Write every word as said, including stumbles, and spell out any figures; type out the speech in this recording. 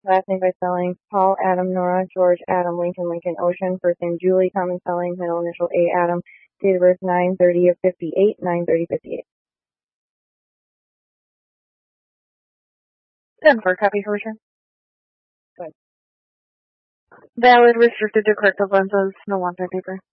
Last name by spelling, Paul, Adam, Nora, George, Adam, Lincoln, Lincoln, Ocean. First name, Julie, common spelling, middle initial, A, Adam. Date of birth, nine thirty of fifty-eight, nine thirty fifty-eight. ten for copy for return. Good. Valid, restricted to corrective lenses, no want paper.